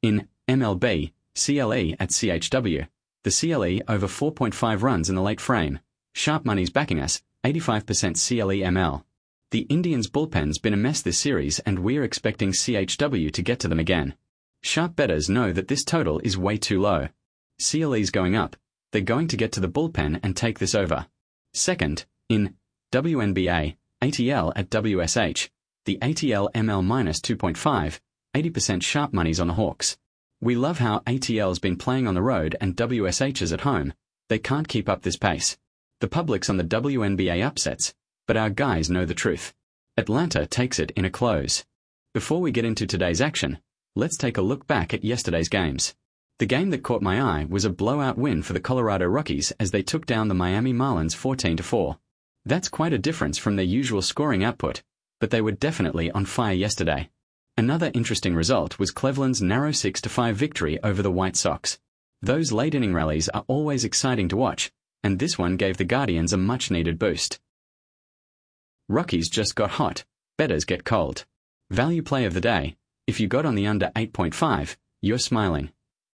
In MLB, CLE at CHW, the CLE over 4.5 runs in the late frame. Sharp money's backing us, 85% CLE ML. The Indians' bullpen's been a mess this series and we're expecting CHW to get to them again. Sharp bettors know that this total is way too low. CLE's going up. They're going to get to the bullpen and take this over. Second, in WNBA, ATL at WSH, the ATL ML minus 2.5, 80% sharp money's on the Hawks. We love how ATL's been playing on the road and WSH's at home. They can't keep up this pace. The public's on the WNBA upsets, but our guys know the truth. Atlanta takes it in a close. Before we get into today's action, let's take a look back at yesterday's games. The game that caught my eye was a blowout win for the Colorado Rockies as they took down the Miami Marlins 14-4. That's quite a difference from their usual scoring output, but they were definitely on fire yesterday. Another interesting result was Cleveland's narrow 6-5 victory over the White Sox. Those late-inning rallies are always exciting to watch, and this one gave the Guardians a much-needed boost. Rockies just got hot, bettors get cold. Value play of the day, if you got on the under 8.5, you're smiling.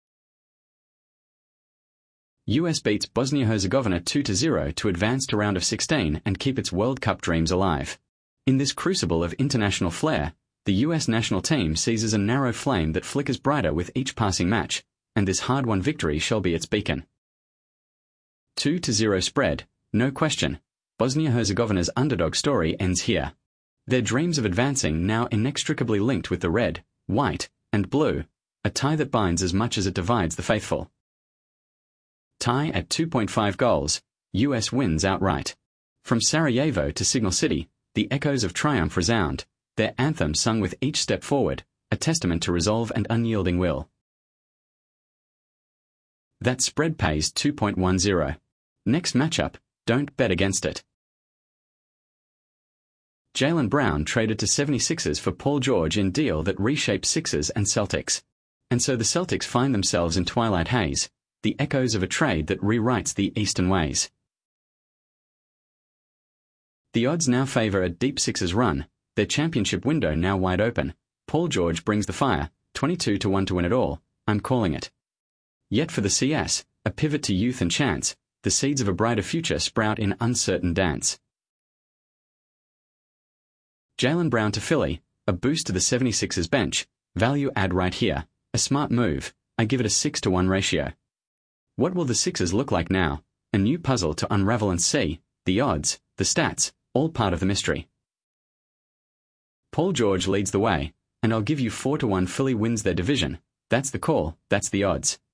US beats Bosnia-Herzegovina 2-0 to advance to round of 16 and keep its World Cup dreams alive. In this crucible of international flair, the US national team seizes a narrow flame that flickers brighter with each passing match, and this hard-won victory shall be its beacon. 2-0 spread, no question. Bosnia-Herzegovina's underdog story ends here. Their dreams of advancing now inextricably linked with the red, white, and blue, a tie that binds as much as it divides the faithful. Tie at 2.5 goals, US wins outright. From Sarajevo to Signal City, the echoes of triumph resound, their anthem sung with each step forward, a testament to resolve and unyielding will. That spread pays 2.10. Next matchup, don't bet against it. Jaylen Brown traded to 76ers for Paul George in deal that reshaped Sixers and Celtics. And so the Celtics find themselves in twilight haze, the echoes of a trade that rewrites the Eastern ways. The odds now favor a deep Sixers run, their championship window now wide open. Paul George brings the fire, 22-1 to win it all. I'm calling it. Yet for the CS, a pivot to youth and chance, the seeds of a brighter future sprout in uncertain dance. Jaylen Brown to Philly, a boost to the 76ers bench, value add right here, a smart move, I give it a 6-1 ratio. What will the Sixers look like now? A new puzzle to unravel and see, the odds, the stats, all part of the mystery. Paul George leads the way, and I'll give you 4-1 Philly wins their division. That's the call, that's the odds.